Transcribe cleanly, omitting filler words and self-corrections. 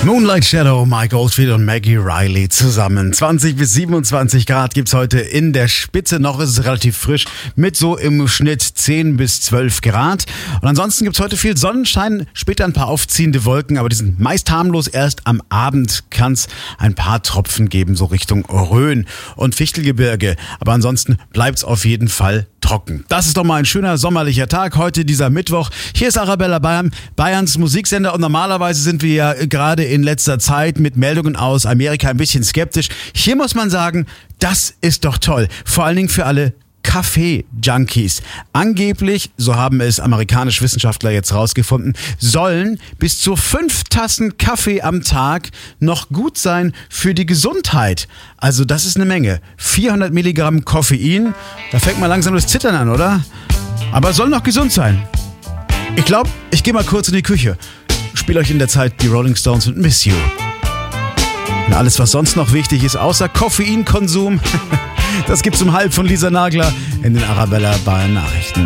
Moonlight Shadow, Mike Oldfield und Maggie Riley zusammen. 20 bis 27 Grad gibt's heute in der Spitze. Noch ist es relativ frisch mit so im Schnitt 10 bis 12 Grad. Und ansonsten gibt's heute viel Sonnenschein, später ein paar aufziehende Wolken, aber die sind meist harmlos. Erst am Abend kann's ein paar Tropfen geben, so Richtung Rhön und Fichtelgebirge. Aber ansonsten bleibt's auf jeden Fall trocken. Das ist doch mal ein schöner sommerlicher Tag, heute dieser Mittwoch. Hier ist Arabella Bayern, Bayerns Musiksender, und normalerweise sind wir ja gerade in letzter Zeit mit Meldungen aus Amerika ein bisschen skeptisch. Hier muss man sagen, das ist doch toll. Vor allen Dingen für alle Kaffee-Junkies. Angeblich, so haben es amerikanische Wissenschaftler jetzt rausgefunden, sollen bis zu 5 Tassen Kaffee am Tag noch gut sein für die Gesundheit. Also das ist eine Menge. 400 Milligramm Koffein, da fängt man langsam das Zittern an, oder? Aber soll noch gesund sein. Ich glaube, ich gehe mal kurz in die Küche. Spiel euch in der Zeit die Rolling Stones und Miss You. Und alles, was sonst noch wichtig ist, außer Koffeinkonsum, das gibt's um 12:30 von Lisa Nagler in den Arabella Bayern Nachrichten.